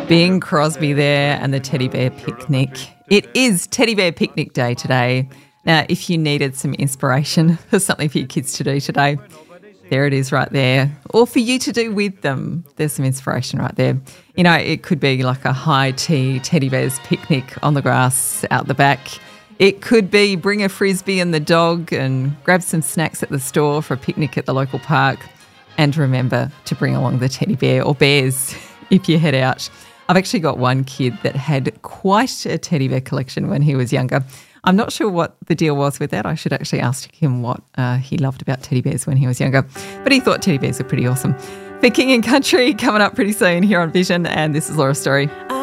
Bing Crosby there and the Teddy Bear Picnic. It is Teddy Bear Picnic Day today. Now, if you needed some inspiration for something for your kids to do today, there it is right there. Or for you to do with them, there's some inspiration right there. You know, it could be like a high tea teddy bear's picnic on the grass out the back. It could be bring a frisbee and the dog and grab some snacks at the store for a picnic at the local park. And remember to bring along the teddy bear or bears if you head out. I've actually got one kid that had quite a teddy bear collection when he was younger. I'm not sure what the deal was with that. I should actually ask him what he loved about teddy bears when he was younger. But he thought teddy bears were pretty awesome. For King and Country coming up pretty soon here on Vision, and this is Laura's Story.